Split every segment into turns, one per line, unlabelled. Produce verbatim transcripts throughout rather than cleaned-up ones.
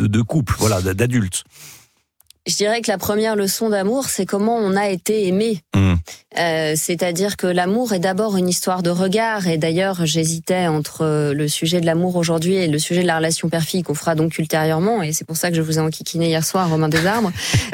de, de couple, voilà, d'adulte.
Je dirais que la première leçon d'amour, c'est comment on a été aimé. Mmh. Euh, c'est-à-dire que l'amour est d'abord une histoire de regard. Et d'ailleurs, j'hésitais entre le sujet de l'amour aujourd'hui et le sujet de la relation père-fille qu'on fera donc ultérieurement. Et c'est pour ça que je vous ai enquiquiné hier soir, Romain Desarbres.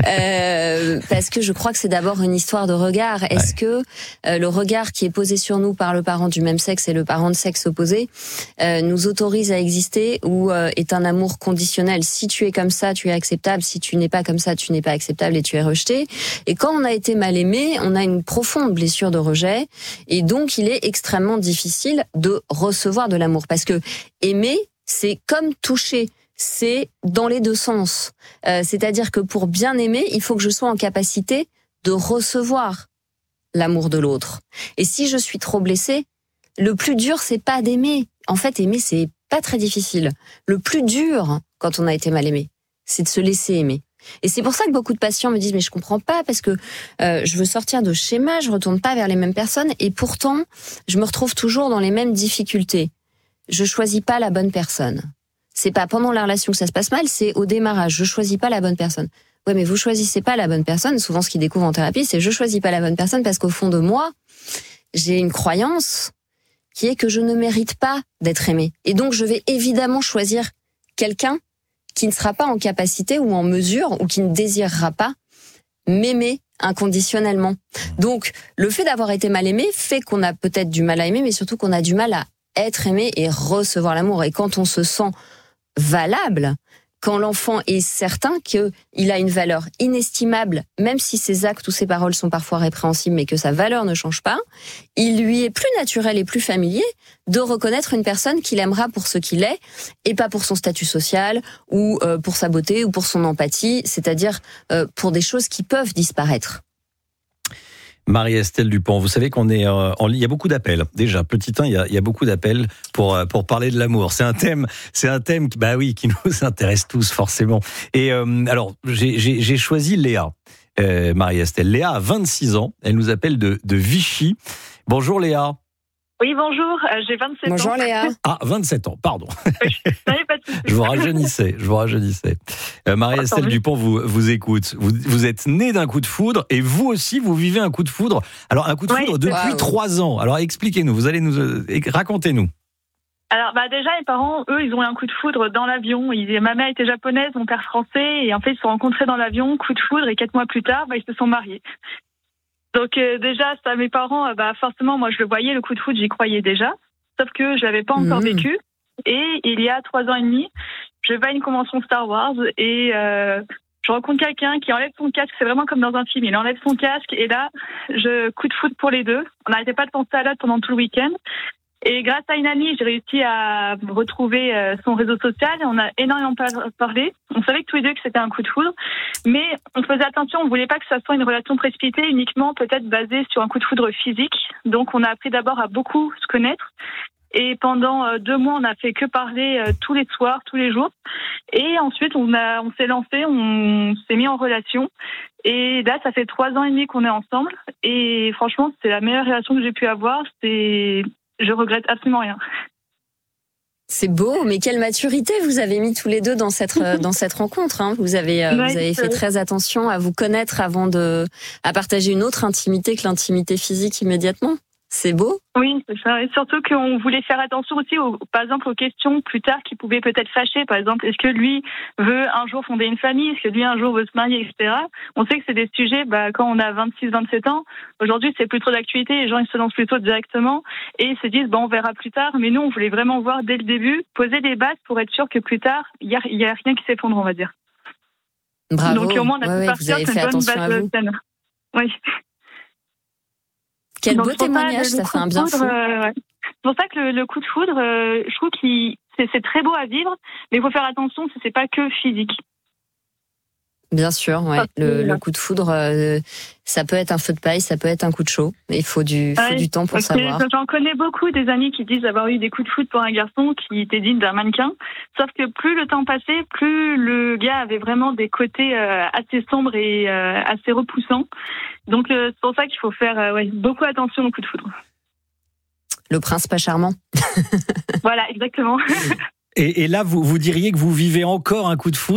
euh, parce que je crois que c'est d'abord une histoire de regard. Est-ce ouais. que euh, le regard qui est posé sur nous par le parent du même sexe et le parent de sexe opposé euh, nous autorise à exister ou euh, est un amour conditionnel? Si tu es comme ça, tu es acceptable. Si tu n'es pas comme ça, tu n'es pas acceptable et tu es rejeté. Et quand on a été mal aimé, on a une profonde blessure de rejet et donc il est extrêmement difficile de recevoir de l'amour parce que aimer, c'est comme toucher, c'est dans les deux sens. Euh, c'est-à-dire que pour bien aimer, il faut que je sois en capacité de recevoir l'amour de l'autre. Et si je suis trop blessée, le plus dur, c'est pas d'aimer. En fait, aimer, c'est pas très difficile. Le plus dur, quand on a été mal aimé, c'est de se laisser aimer. Et c'est pour ça que beaucoup de patients me disent mais je comprends pas parce que euh, je veux sortir de schéma, je retourne pas vers les mêmes personnes et pourtant je me retrouve toujours dans les mêmes difficultés. Je choisis pas la bonne personne. C'est pas pendant la relation que ça se passe mal, c'est au démarrage. Je choisis pas la bonne personne. Ouais, mais vous choisissez pas la bonne personne. Souvent, ce qu'ils découvrent en thérapie, c'est je choisis pas la bonne personne parce qu'au fond de moi, j'ai une croyance qui est que je ne mérite pas d'être aimée. Et donc, je vais évidemment choisir quelqu'un qui ne sera pas en capacité ou en mesure ou qui ne désirera pas m'aimer inconditionnellement. Donc, le fait d'avoir été mal aimé fait qu'on a peut-être du mal à aimer, mais surtout qu'on a du mal à être aimé et recevoir l'amour. Et quand on se sent valable, quand l'enfant est certain qu'il a une valeur inestimable, même si ses actes ou ses paroles sont parfois répréhensibles, mais que sa valeur ne change pas, il lui est plus naturel et plus familier de reconnaître une personne qu'il aimera pour ce qu'il est, et pas pour son statut social, ou euh, pour sa beauté, ou pour son empathie, c'est-à-dire euh, pour des choses qui peuvent disparaître.
Marie-Estelle Dupont, vous savez qu'on est euh, en, il y a beaucoup d'appels. Déjà, petit un, il y a, il y a beaucoup d'appels pour euh, pour parler de l'amour. C'est un thème, c'est un thème qui, bah oui, qui nous intéresse tous forcément. Et euh, alors, j'ai, j'ai, j'ai choisi Léa, euh, Marie-Estelle. Léa a vingt-six ans. Elle nous appelle de de Vichy. Bonjour Léa.
Oui, bonjour, euh, j'ai vingt-sept
bonjour,
ans.
Bonjour Léa.
Ah, vingt-sept ans, pardon.
Oui, pas de souci.
Je vous rajeunissais, je vous rajeunissais. Euh, Marie-Estelle Dupont vous, vous écoute. Vous, vous êtes née d'un coup de foudre et vous aussi, vous vivez un coup de foudre. Alors, un coup de foudre oui, depuis trois wow. ans. Alors, expliquez-nous, vous allez nous, euh, racontez-nous.
Alors, bah, déjà, mes parents, eux, ils ont eu un coup de foudre dans l'avion. Ils, ma mère était japonaise, mon père français, et en fait, ils se sont rencontrés dans l'avion, coup de foudre, et quatre mois plus tard, bah, ils se sont mariés. Donc, euh, déjà, ça, mes parents, bah, forcément, moi, je le voyais, le coup de foudre, j'y croyais déjà. Sauf que je l'avais pas encore mmh. vécu. Et il y a trois ans et demi, je vais à une convention Star Wars et euh, je rencontre quelqu'un qui enlève son casque. C'est vraiment comme dans un film. Il enlève son casque et là, je coup de foudre pour les deux. On n'arrêtait pas de penser à l'autre pendant tout le week-end. Et grâce à une amie, j'ai réussi à retrouver son réseau social. On a énormément parlé. On savait que tous les deux que c'était un coup de foudre, mais on faisait attention. On voulait pas que ça soit une relation précipitée, uniquement peut-être basée sur un coup de foudre physique. Donc, on a appris d'abord à beaucoup se connaître. Et pendant deux mois, on n'a fait que parler tous les soirs, tous les jours. Et ensuite, on a, on s'est lancé, on s'est mis en relation. Et là, ça fait trois ans et demi qu'on est ensemble. Et franchement, c'est la meilleure relation que j'ai pu avoir. C'est Je regrette absolument rien.
C'est beau, mais quelle maturité vous avez mis tous les deux dans cette dans cette rencontre. Hein. Vous avez euh, ouais, vous avez fait très attention à vous connaître avant de à partager une autre intimité que l'intimité physique immédiatement. C'est beau.
Oui, c'est ça. Et surtout qu'on voulait faire attention aussi, aux, par exemple, aux questions plus tard qui pouvaient peut-être fâcher. Par exemple, est-ce que lui veut un jour fonder une famille? Est-ce que lui un jour veut se marier, et cetera. On sait que c'est des sujets, bah, quand on a vingt-six, vingt-sept ans, aujourd'hui c'est plus trop d'actualité, les gens ils se lancent plutôt directement et ils se disent, bon, on verra plus tard. Mais nous, on voulait vraiment voir dès le début, poser des bases pour être sûr que plus tard, il n'y a, y a rien qui s'effondre, on va dire.
Bravo.
Donc au moins, on a
ouais,
pu
ouais,
partir sur une bonne base saine. Oui.
Quel
Donc,
beau témoignage, ça fait un bien fou.
Euh, ouais. C'est pour ça que le, le coup de foudre, euh, je trouve que c'est, c'est très beau à vivre, mais il faut faire attention, c'est pas que physique.
Bien sûr, ouais. Le, le coup de foudre, euh, ça peut être un feu de paille, ça peut être un coup de chaud. Mais il faut du, faut
ouais,
du temps pour
okay.
savoir.
J'en connais beaucoup des amis qui disent avoir eu des coups de foudre pour un garçon qui était digne d'un mannequin. Sauf que plus le temps passait, plus le gars avait vraiment des côtés euh, assez sombres et euh, assez repoussants. Donc euh, c'est pour ça qu'il faut faire euh, ouais, beaucoup attention au coup de foudre.
Le prince pas charmant.
Voilà, exactement.
Et, et là, vous, vous diriez que vous vivez encore un coup de foudre?